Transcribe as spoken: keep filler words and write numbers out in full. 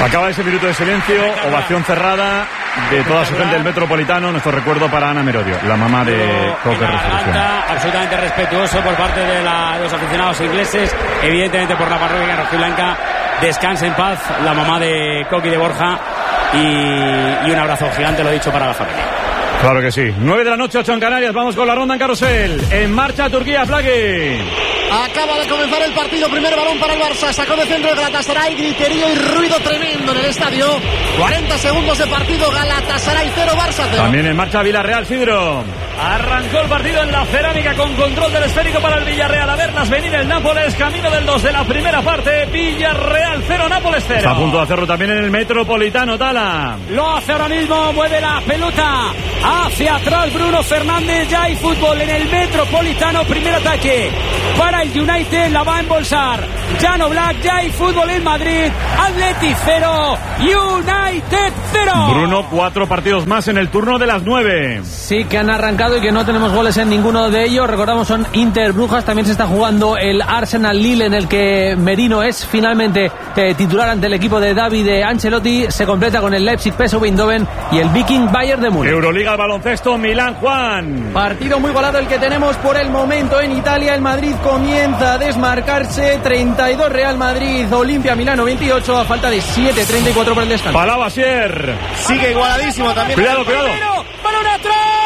Acaba ese minuto de silencio, ovación cerrada de toda su gente del Metropolitano. Nuestro recuerdo para Ana Merodio, la mamá de Coque Resurrección. Absolutamente respetuoso por parte de, la, de los aficionados ingleses, evidentemente por la parroquia rojiblanca. Descanse en paz la mamá de Coqui de Borja y, y un abrazo gigante, lo he dicho, para la familia. Claro que sí. nueve de la noche, ocho en Canarias. Vamos con la ronda en carrusel. En marcha Turquía, Plagui. Acaba de comenzar el partido. Primer balón para el Barça. Sacó de centro de Galatasaray. Griterío y ruido tremendo en el estadio. cuarenta segundos de partido. Galatasaray cero, Barça cero. También en marcha Villarreal, Sidro. Arrancó el partido en la Cerámica con control del esférico para el Villarreal. A verlas venir el Nápoles. Camino del dos de la primera parte. Villarreal cero, Nápoles cero. Está a punto de hacerlo también en el Metropolitano, Tala. Lo hace ahora mismo. Mueve la pelota hacia atrás Bruno Fernández. Ya hay fútbol en el Metropolitano. Primer ataque para el United. La va a embolsar Jan Oblak. Ya hay fútbol en Madrid. Athletic cero, United cero. Bruno, cuatro partidos más en el turno de las nueve. Sí, que han arrancado y que no tenemos goles en ninguno de ellos. Recordamos, son Inter Brujas. También se está jugando el Arsenal Lille, en el que Merino es finalmente eh, titular ante el equipo de Davide Ancelotti. Se completa con el Leipzig P S V Eindhoven y el Viking Bayern de Múnich. Euroliga, baloncesto, Milán, Juan. Partido muy igualado el que tenemos por el momento en Italia. El Madrid comienza a desmarcarse. treinta y dos Real Madrid, Olimpia Milano veintiocho, a falta de siete, treinta y cuatro para el descanso. Palau Asier. Sigue igualadísimo también. Cuidado, cuidado. ¡Balón atrás!